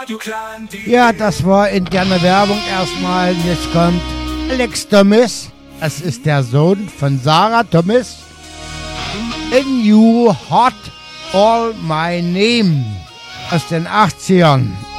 Ja, das war interne Werbung erstmal. Jetzt kommt Alex Thomas. Das ist der Sohn von Sarah Thomas. In You Hot All My Name aus den 80ern.